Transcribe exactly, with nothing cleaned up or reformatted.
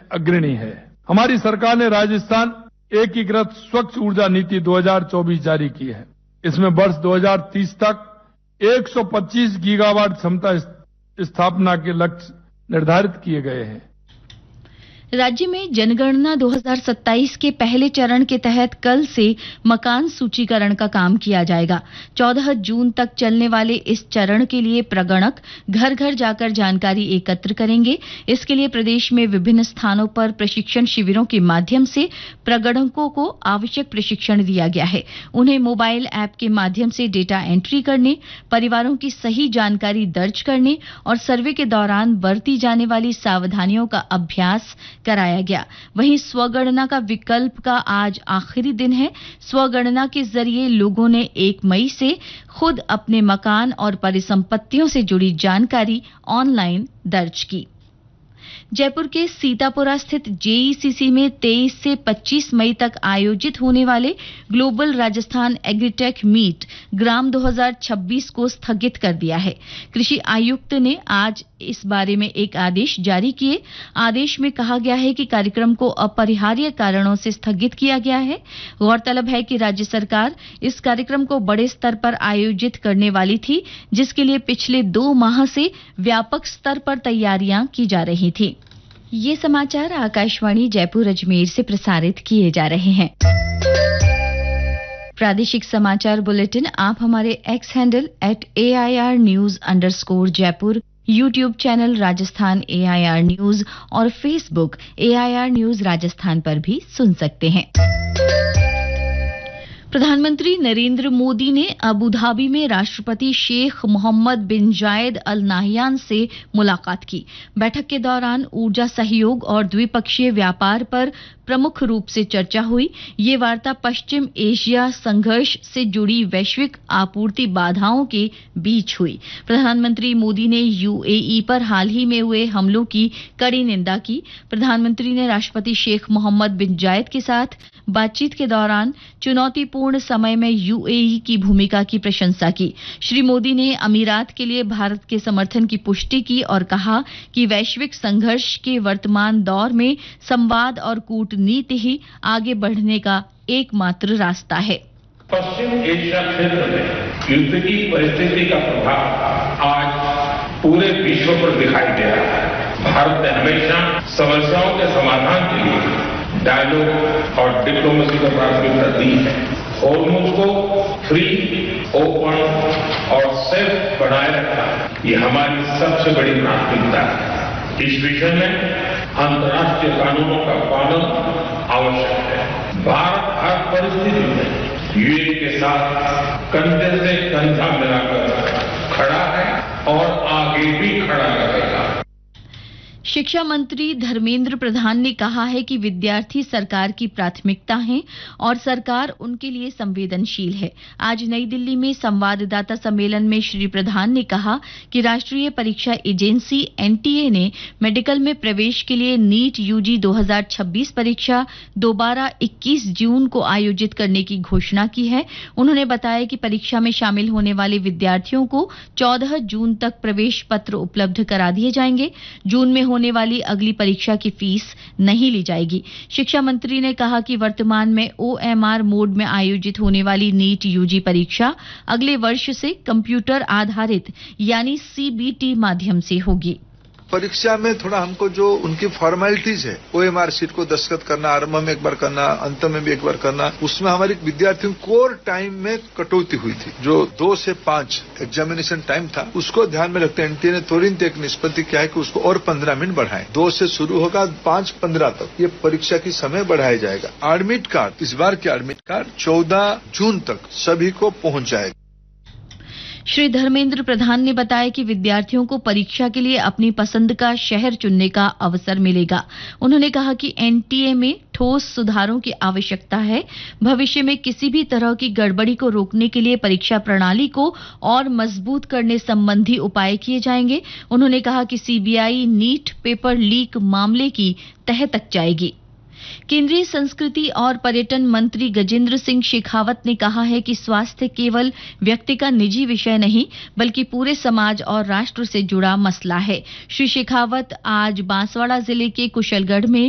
अग्रणी है। हमारी सरकार ने राजस्थान एकीकृत स्वच्छ ऊर्जा नीति दो हज़ार चौबीस जारी की है। इसमें वर्ष दो हज़ार तीस तक एक सौ पच्चीस गीगावाट क्षमता स्थापना के लक्ष्य निर्धारित किए गए हैं। राज्य में जनगणना दो हज़ार सत्ताईस के पहले चरण के तहत कल से मकान सूचीकरण का काम किया जाएगा। चौदह जून तक चलने वाले इस चरण के लिए प्रगणक घर घर जाकर जानकारी एकत्र करेंगे। इसके लिए प्रदेश में विभिन्न स्थानों पर प्रशिक्षण शिविरों के माध्यम से प्रगणकों को आवश्यक प्रशिक्षण दिया गया है। उन्हें मोबाइल ऐप के माध्यम से डेटा एंट्री करने, परिवारों की सही जानकारी दर्ज करने और सर्वे के दौरान बरती जाने वाली सावधानियों का अभ्यास कराया गया। वहीं स्वगणना का विकल्प का आज आखिरी दिन है। स्वगणना के जरिए लोगों ने एक मई से खुद अपने मकान और परिसंपत्तियों से जुड़ी जानकारी ऑनलाइन दर्ज की। जयपुर के सीतापुरा स्थित जेईसीसी में तेईस से पच्चीस मई तक आयोजित होने वाले ग्लोबल राजस्थान एग्रीटेक मीट ग्राम दो हज़ार छब्बीस को स्थगित कर दिया है। कृषि आयुक्त ने आज इस बारे में एक आदेश जारी किए। आदेश में कहा गया है कि कार्यक्रम को अपरिहार्य कारणों से स्थगित किया गया है। गौरतलब है कि राज्य सरकार इस कार्यक्रम को बड़े स्तर पर आयोजित करने वाली थी, जिसके लिए पिछले दो माह से व्यापक स्तर पर तैयारियां की जा रही थी। ये समाचार आकाशवाणी जयपुर अजमेर से प्रसारित किए जा रहे हैं। प्रादेशिक समाचार बुलेटिन आप हमारे x handle at A I R news underscore Jaipur, YouTube channel Rajasthan A I R news और Facebook A I R news Rajasthan पर भी सुन सकते हैं। प्रधानमंत्री नरेंद्र मोदी ने अबू धाबी में राष्ट्रपति शेख मोहम्मद बिन जायद अल नाहयान से मुलाकात की। बैठक के दौरान ऊर्जा सहयोग और द्विपक्षीय व्यापार पर प्रमुख रूप से चर्चा हुई। ये वार्ता पश्चिम एशिया संघर्ष से जुड़ी वैश्विक आपूर्ति बाधाओं के बीच हुई। प्रधानमंत्री मोदी ने यूएई पर हाल ही में हुए हमलों की कड़ी निंदा की। प्रधानमंत्री ने राष्ट्रपति शेख मोहम्मद बिन जायद के साथ बातचीत के दौरान चुनौतीपूर्ण समय में यूएई की भूमिका की प्रशंसा की। श्री मोदी ने अमीरात के लिए भारत के समर्थन की पुष्टि की और कहा कि वैश्विक संघर्ष के वर्तमान दौर में संवाद और कूटनीति ही आगे बढ़ने का एकमात्र रास्ता है। पश्चिम एशिया क्षेत्र में युद्ध की परिस्थिति का प्रभाव आज पूरे विश्व पर दिखाई दे रहा है। भारत ने हमेशा समस्याओं के समाधान के लिए डायलॉग और डिप्लोमेसी को प्राथमिकता दी है। हॉर्मुज़ को फ्री, ओपन और सेफ बनाए रखना ये हमारी सबसे बड़ी प्राथमिकता है। इस विषय में अंतर्राष्ट्रीय कानूनों का पालन आवश्यक है। भारत हर परिस्थिति में यूएई के साथ कंधे से कंधा मिलाकर खड़ा है और आगे भी खड़ा रहेगा। शिक्षा मंत्री धर्मेंद्र प्रधान ने कहा है कि विद्यार्थी सरकार की प्राथमिकता हैं और सरकार उनके लिए संवेदनशील है। आज नई दिल्ली में संवाददाता सम्मेलन में श्री प्रधान ने कहा कि राष्ट्रीय परीक्षा एजेंसी एनटीए ने मेडिकल में प्रवेश के लिए नीट यूजी दो हज़ार छब्बीस परीक्षा दोबारा इक्कीस जून को आयोजित करने की घोषणा की है। उन्होंने बताया कि परीक्षा में शामिल होने वाले विद्यार्थियों को चौदह जून तक प्रवेश पत्र उपलब्ध करा दिए जाएंगे। जून में होने वाली अगली परीक्षा की फीस नहीं ली जाएगी। शिक्षा मंत्री ने कहा कि वर्तमान में ओएमआर मोड में आयोजित होने वाली नीट यूजी परीक्षा अगले वर्ष से कंप्यूटर आधारित यानी सीबीटी माध्यम से होगी। परीक्षा में थोड़ा हमको जो उनकी फॉर्मेलिटीज है, ओएमआर शीट को दस्तखत करना, आरंभ में एक बार करना, अंत में भी एक बार करना, उसमें हमारे विद्यार्थियों कोर टाइम में कटौती हुई थी। जो दो से पांच एग्जामिनेशन टाइम था, उसको ध्यान में रखते एनटीए ने तुरंत एक निष्पत्ति किया है कि उसको और पंद्रह मिनट बढ़ाएं। दो से शुरू होगा, पांच पंद्रह तक ये परीक्षा की समय बढ़ाया जाएगा। एडमिट कार्ड, इस बार के एडमिट कार्ड चौदह जून तक सभी को पहुंच जाएगा। श्री धर्मेंद्र प्रधान ने बताया कि विद्यार्थियों को परीक्षा के लिए अपनी पसंद का शहर चुनने का अवसर मिलेगा। उन्होंने कहा कि एनटीए में ठोस सुधारों की आवश्यकता है। भविष्य में किसी भी तरह की गड़बड़ी को रोकने के लिए परीक्षा प्रणाली को और मजबूत करने संबंधी उपाय किए जाएंगे। उन्होंने कहा कि सीबीआई नीट पेपर लीक मामले की तह तक जाएगी। केंद्रीय संस्कृति और पर्यटन मंत्री गजेंद्र सिंह शेखावत ने कहा है कि स्वास्थ्य केवल व्यक्ति का निजी विषय नहीं बल्कि पूरे समाज और राष्ट्र से जुड़ा मसला है। श्री शेखावत आज बांसवाड़ा जिले के कुशलगढ़ में